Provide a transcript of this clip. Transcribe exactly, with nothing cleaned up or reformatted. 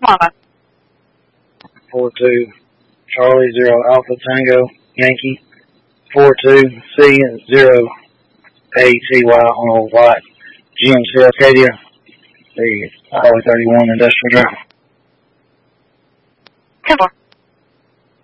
Mama. four two Charlie, zero Alpha Tango Yankee, four two C zero A T Y on a white G M C Arcadia, the Highway thirty-one Industrial Drive. ten four.